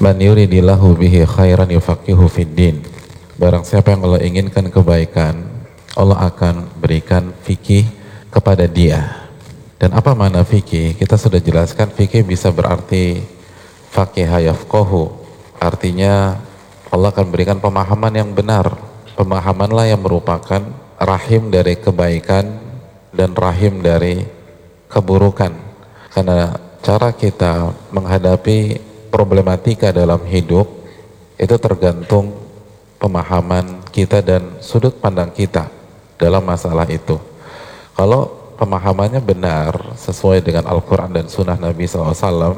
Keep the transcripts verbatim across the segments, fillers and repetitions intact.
Man yuridillahu bihi khairan yufaqihu fiddin. Barang siapa yang Allah inginkan kebaikan, Allah akan berikan fikih kepada dia. Dan apa makna fikih? Kita sudah jelaskan, fikih bisa berarti faqiha yafqahu. Artinya Allah akan berikan pemahaman yang benar. Pemahamanlah yang merupakan rahim dari kebaikan dan rahim dari keburukan. Karena cara kita menghadapi problematika dalam hidup itu tergantung pemahaman kita dan sudut pandang kita dalam masalah itu. Kalau pemahamannya benar sesuai dengan Al-Quran dan Sunnah Nabi shallallahu alaihi wasallam,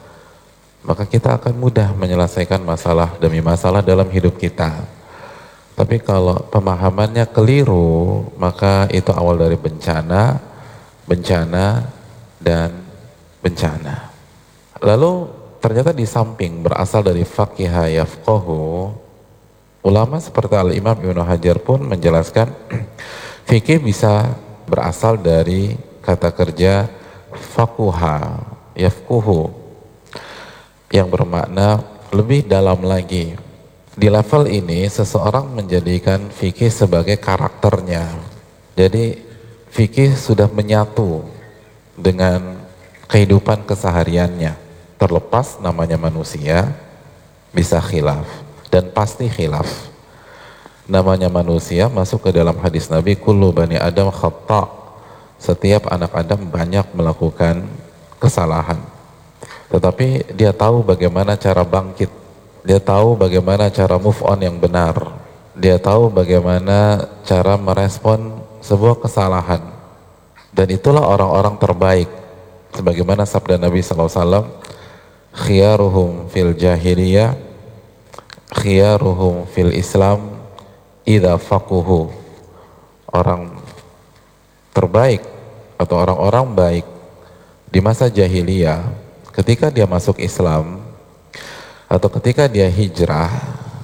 maka kita akan mudah menyelesaikan masalah demi masalah dalam hidup kita. Tapi kalau pemahamannya keliru, maka itu awal dari bencana, bencana, dan bencana. Lalu ternyata di samping berasal dari faqiha yafqahu, ulama seperti Al-Imam Ibnu Hajar pun menjelaskan fikih bisa berasal dari kata kerja faquha yafquhu yang bermakna lebih dalam lagi. Di level ini seseorang menjadikan fikih sebagai karakternya. Jadi fikih sudah menyatu dengan kehidupan kesehariannya. Terlepas namanya manusia bisa khilaf dan pasti khilaf. Namanya manusia masuk ke dalam hadis Nabi, kullu bani Adam khata'. Setiap anak Adam banyak melakukan kesalahan. Tetapi dia tahu bagaimana cara bangkit. Dia tahu bagaimana cara move on yang benar. Dia tahu bagaimana cara merespon sebuah kesalahan. Dan itulah orang-orang terbaik. Sebagaimana sabda Nabi shallallahu alaihi wasallam, khiyaruhum fil jahiliyah khiyaruhum fil Islam idza faquhu. Orang terbaik atau orang-orang baik di masa jahiliyah ketika dia masuk Islam atau ketika dia hijrah,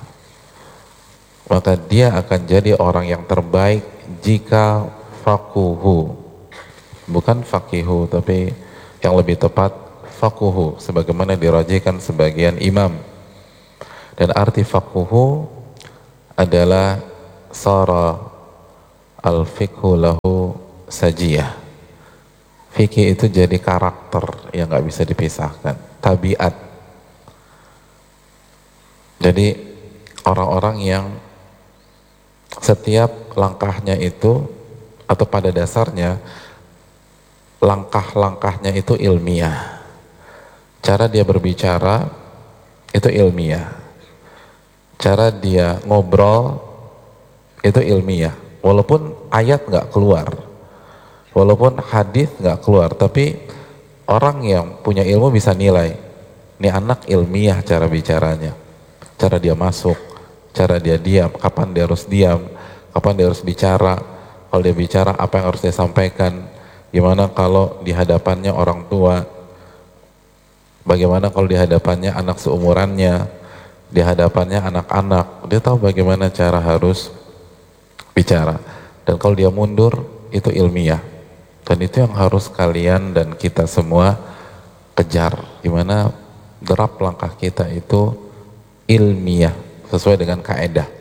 maka dia akan jadi orang yang terbaik jika faquhu, bukan faqihu, tapi yang lebih tepat faquhu, sebagaimana dirajikan sebagian imam. Dan arti faquhu adalah sara al-fiqhu lahu sajiyah. Fikih itu jadi karakter yang gak bisa dipisahkan, tabiat. Jadi orang-orang yang setiap langkahnya itu, atau pada dasarnya langkah-langkahnya itu ilmiah. Cara dia berbicara itu ilmiah. Cara dia ngobrol itu ilmiah. Walaupun ayat nggak keluar, walaupun hadis nggak keluar, tapi orang yang punya ilmu bisa nilai. Ini anak ilmiah cara bicaranya, cara dia masuk, cara dia diam, kapan dia harus diam, kapan dia harus bicara. Kalau dia bicara, apa yang harus dia sampaikan? Gimana kalau di hadapannya orang tua? Bagaimana kalau di hadapannya anak seumurannya, di hadapannya anak-anak, dia tahu bagaimana cara harus bicara. Dan kalau dia mundur, itu ilmiah. Dan itu yang harus kalian dan kita semua kejar. Dimana derap langkah kita itu ilmiah, sesuai dengan kaedah.